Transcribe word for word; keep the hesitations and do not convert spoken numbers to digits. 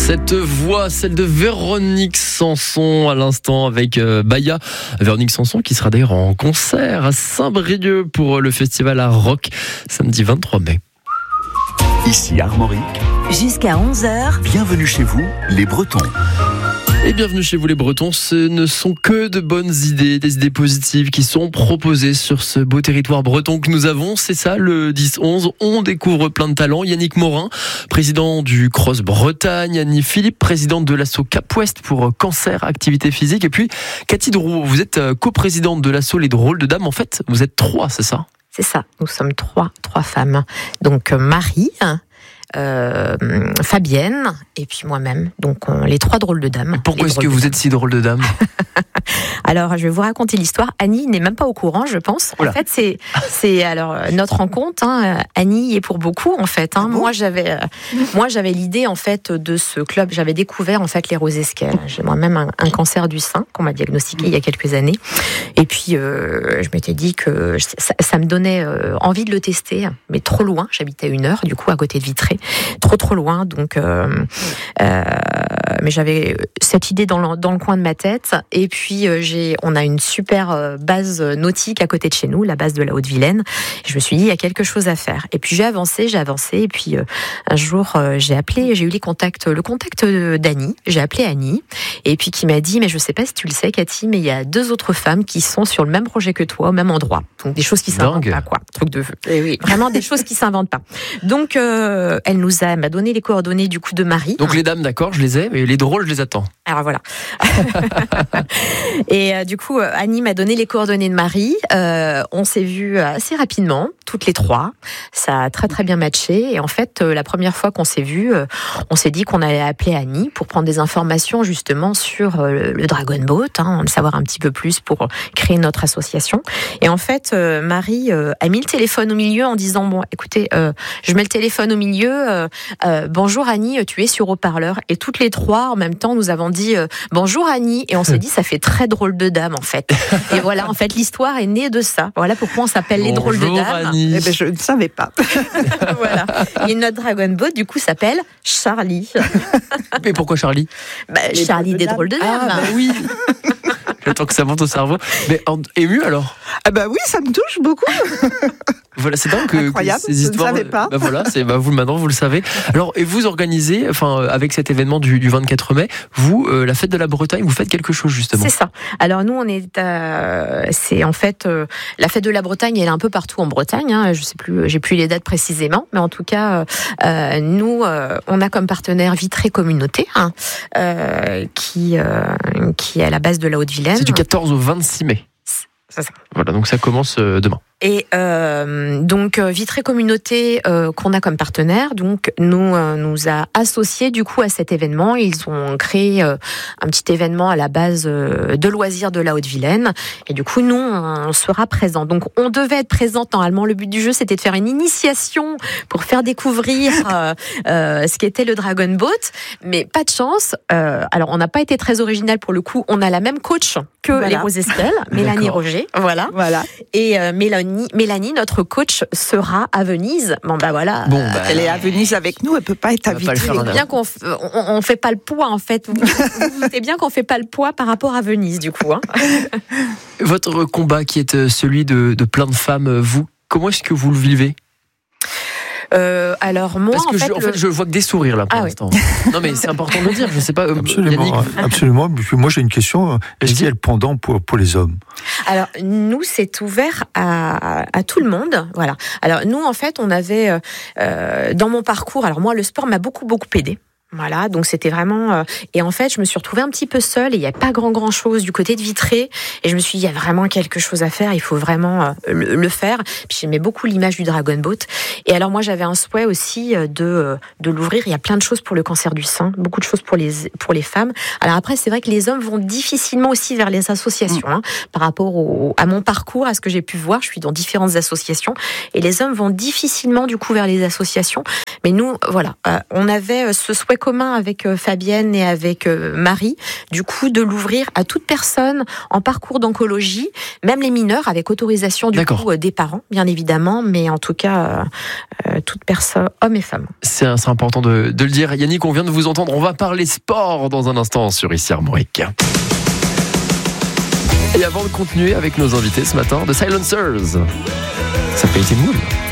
Cette voix, celle de Véronique Sanson à l'instant avec euh, Baya. Véronique Sanson qui sera d'ailleurs en concert à Saint-Brieuc pour le festival à Rock samedi vingt-trois mai. Ici Armorique. Jusqu'à onze heures. Bienvenue chez vous, les Bretons. Et bienvenue chez vous les Bretons, ce ne sont que de bonnes idées, des idées positives qui sont proposées sur ce beau territoire breton que nous avons. C'est ça, le dix onze, on découvre plein de talents. Yannick Morin, président du Cross Bretagne, Annie Philippe, présidente de l'asso Cap Ouest pour cancer, activité physique. Et puis Cathy Drouot, vous êtes coprésidente de l'asso Les Drôles de Dames. En fait, vous êtes trois, c'est ça ? C'est ça, nous sommes trois, trois femmes. Donc Marie, euh, Fabienne et puis moi-même. Donc on, les trois drôles de dames. Pourquoi est-ce que vous êtes si drôle de dame ? Alors, je vais vous raconter l'histoire. Annie n'est même pas au courant, je pense. Oula. En fait, c'est, c'est alors notre rencontre. Hein, Annie est pour beaucoup, en fait. Hein. Ah bon moi, j'avais, euh, moi, j'avais l'idée, en fait, de ce club. J'avais découvert, en fait, les Rosesquelles. J'ai moi-même un, un cancer du sein qu'on m'a diagnostiqué il y a quelques années. Et puis, euh, je m'étais dit que ça, ça me donnait euh, envie de le tester, mais trop loin. J'habitais à une heure, du coup, à côté de Vitré, trop, trop loin. Donc, euh, euh, mais j'avais cette idée dans le, dans le coin de ma tête. Et puis, euh, j'ai, on a une super base nautique à côté de chez nous, la base de la Haute-Vilaine. Je me suis dit, il y a quelque chose à faire. Et puis j'ai avancé, j'ai avancé. Et puis euh, un jour, euh, j'ai appelé, j'ai eu les contacts, le contact d'Annie. J'ai appelé Annie. Et puis qui m'a dit, mais je sais pas si tu le sais, Cathy, mais il y a deux autres femmes qui sont sur le même projet que toi, au même endroit. Donc des choses qui s'inventent Dingue. pas, quoi. Truc de Eh oui. vraiment des choses qui s'inventent pas. Donc euh, elle nous a, elle m'a donné les coordonnées du coup de Marie. Donc les dames, d'accord, je les ai, mais les drôles, je les attends. Alors voilà. Et euh, du coup, Annie m'a donné les coordonnées de Marie. Euh, on s'est vus assez rapidement, toutes les trois. Ça a très très bien matché. Et en fait, euh, la première fois qu'on s'est vus, euh, on s'est dit qu'on allait appeler Annie pour prendre des informations justement sur euh, le Dragon Boat, hein, en savoir un petit peu plus pour créer notre association. Et en fait, euh, Marie euh, a mis le téléphone au milieu en disant, bon, écoutez, euh, je mets le téléphone au milieu. Euh, euh, bonjour Annie, tu es sur haut-parleur. Et toutes les trois, en même temps, nous avons dit euh, bonjour Annie. Et on s'est dit, ça fait très drôle de dame en fait. Et voilà, en fait, l'histoire est née de ça. Voilà pourquoi on s'appelle les drôles de Bonjour, dames. Annie. Eh ben, je ne savais pas. Voilà. Et notre Dragon Boat, du coup, s'appelle Charlie. Mais pourquoi Charlie ? Bah, Les Charlie drôles de des dames. drôles de dames. Ah bah oui. J'attends que ça monte au cerveau. Mais en- ému alors ? Ah bah oui, ça me touche beaucoup. Voilà, c'est dingue que, Incroyable, que ces je ne histoires. savais pas. Bah voilà, c'est bah vous maintenant vous le savez. Alors et vous organisez, enfin euh, avec cet événement du, du vingt-quatre mai, vous euh, la fête de la Bretagne, vous faites quelque chose justement. C'est ça. Alors nous, on est, euh, c'est en fait euh, la fête de la Bretagne. Elle est un peu partout en Bretagne. Hein, je sais plus, j'ai plus les dates précisément, mais en tout cas, euh, nous, euh, on a comme partenaire Vitré Communauté, hein, euh, qui euh, qui est à la base de la Haute-Vilaine. C'est du quatorze au vingt-six mai. C'est ça. Voilà, donc ça commence euh, demain. Et euh, donc Vitré Communauté euh, qu'on a comme partenaire, donc nous euh, nous a associés du coup à cet événement. Ils ont créé euh, un petit événement à la base euh, de loisirs de la Haute-Vilaine. Et du coup nous on sera présents. Donc on devait être présents normalement. Le but du jeu c'était de faire une initiation pour faire découvrir euh, euh, ce qu'était le Dragon Boat, mais pas de chance. Euh, alors on n'a pas été très original pour le coup. On a la même coach que Voilà. les Rosesquelles, Mélanie D'accord. Roger. Voilà. Voilà. Et euh, Mélanie, Mélanie, notre coach, sera à Venise. Bon, bah voilà. Bon, bah, Elle est à Venise avec nous, elle peut pas être va pas le invitée. faire, C'est bien qu'on f- on, on fait pas le poids, en fait. Vous vous doutez bien qu'on fait pas le poids par rapport à Venise, du coup. Hein. votre combat qui est euh, celui de, de plein de femmes, euh, vous, comment est-ce que vous le vivez ? Euh, alors, moi, Parce que en fait, je, en le- fait, je vois que des sourires là pour Ah oui. l'instant. Non mais c'est important de le dire. Je sais pas. euh, Absolument, Yannick, absolument. Puis moi j'ai une question. Est-ce Vas-y. qu'il y a le pendant pour, pour les hommes ? alors, nous, c'est ouvert à, à tout le monde. Voilà. Alors, nous, en fait, on avait, euh, euh, dans mon parcours, alors moi, le sport m'a beaucoup, beaucoup aidé. Voilà, donc c'était vraiment... Euh, et en fait, je me suis retrouvée un petit peu seule et il n'y a pas grand, grand chose du côté de Vitré. Et je me suis dit, il y a vraiment quelque chose à faire, il faut vraiment euh, le, le faire. Puis j'aimais beaucoup l'image du Dragon Boat. Et alors moi, j'avais un souhait aussi euh, de, euh, de l'ouvrir. Il y a plein de choses pour le cancer du sein, beaucoup de choses pour les, pour les femmes. Alors après, c'est vrai que les hommes vont difficilement aussi vers les associations. Hein, par rapport au, à mon parcours, à ce que j'ai pu voir, je suis dans différentes associations. Et les hommes vont difficilement du coup vers les associations. Mais nous, voilà, euh, on avait ce souhait commun avec euh, Fabienne et avec euh, Marie, du coup, de l'ouvrir à toute personne en parcours d'oncologie, même les mineurs, avec autorisation du D'accord. coup euh, des parents, bien évidemment, mais en tout cas, euh, euh, toute personne, hommes et femmes. C'est, c'est important de, de le dire. Yannick, on vient de vous entendre. On va parler sport dans un instant sur Ici Armorique. Et avant de continuer avec nos invités ce matin, The Silencers, ça fait été moule.